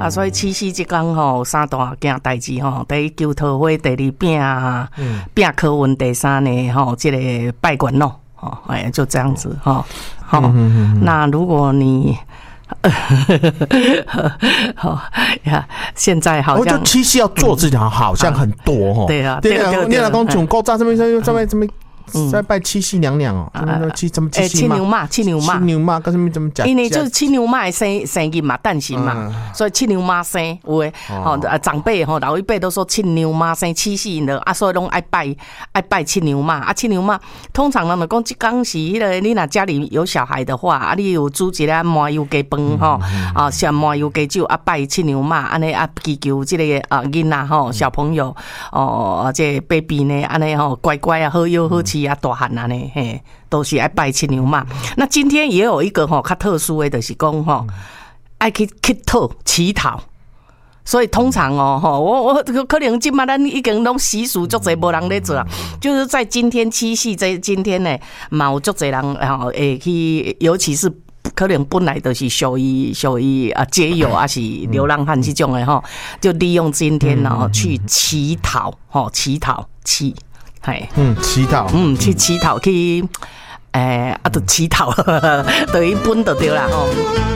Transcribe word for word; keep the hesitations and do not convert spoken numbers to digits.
啊，所以七夕这天吼，三大件代志吼，第一求桃花，第二拼啊，拼科运，第三呢吼，这个拜官咯，哦，哎，就这样子哈，好、哦，那如果你。好呀，现在好像、 哦、就七夕要做这条好像很多哦、嗯。对啊，对啊， 你老公从高炸这边这边这边这边。在拜七夕娘娘哦，七怎么七夕牛妈，七牛妈， 七牛妈，跟什么怎么讲？ 因为就是七牛妈生生日嘛，诞生嘛，所以七牛妈生有诶，吼啊长辈吼老一辈都说七牛妈生七夕的啊，所以拢爱拜爱拜七牛妈啊，七牛妈通常人就讲这刚是迄个你若家里有小孩的话啊，你有煮一个麻油鸡饭吼啊，像麻油鸡酒啊拜七牛妈，安尼啊祈求这个啊囡仔吼小朋友哦，这 baby 呢安尼吼乖乖啊好有好气啊大汉啊呢嘿，都是爱拜七牛妈。那今天也有一个吼较特殊的，就是讲吼爱去乞讨乞讨。所以通常哦，吼，我我可能今嘛咱已经拢习俗足侪无人咧做，就是在今天七夕这今天呢，嘛有足侪人吼会去，尤其是可能本来就是属于属于啊街友啊是流浪汉这种的吼，就利用今天哦去乞讨吼乞讨乞，嘿， 嗯乞讨， 嗯去乞讨去，诶啊，就乞讨，等于本就对啦吼。